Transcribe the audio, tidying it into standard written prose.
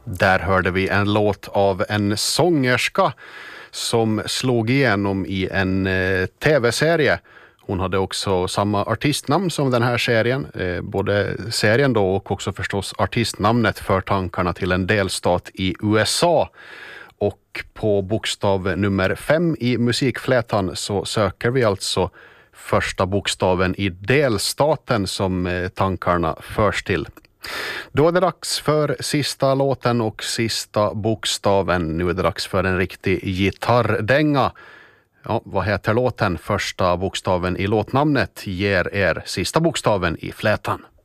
Där hörde vi en låt av en sångerska som slog igenom i en tv-serie. Hon hade också samma artistnamn som den här serien. Både serien då och också förstås artistnamnet för tankarna till en delstat i USA. Och på bokstav nummer 5 i musikflätan så söker vi alltså första bokstaven i delstaten som tankarna förs till. Då är det dags för sista låten och sista bokstaven. Nu är det dags för en riktig gitarrdänga. Ja, vad heter låten? Första bokstaven i låtnamnet ger er sista bokstaven i flätan.